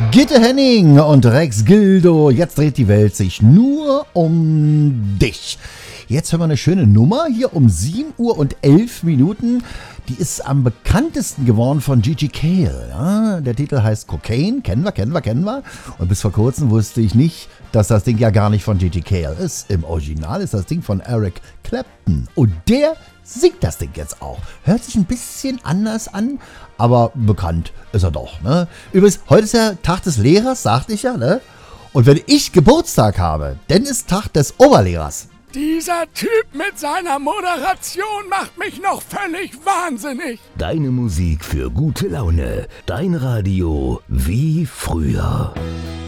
Gitte Henning und Rex Gildo, jetzt dreht die Welt sich nur um dich. Jetzt hören wir eine schöne Nummer hier um 7 Uhr und 11 Minuten. Die ist am bekanntesten geworden von Gigi Cale. Ja, der Titel heißt Cocaine, kennen wir. Und bis vor kurzem wusste ich nicht, dass das Ding ja gar nicht von Gigi Cale ist. Im Original ist das Ding von Eric Clapton. Und der singt das Ding jetzt auch. Hört sich ein bisschen anders an, aber bekannt ist er doch. Ne? Übrigens, heute ist ja Tag des Lehrers, sagte ich ja. Ne? Und wenn ich Geburtstag habe, dann ist Tag des Oberlehrers. Dieser Typ mit seiner Moderation macht mich noch völlig wahnsinnig. Deine Musik für gute Laune. Dein Radio wie früher.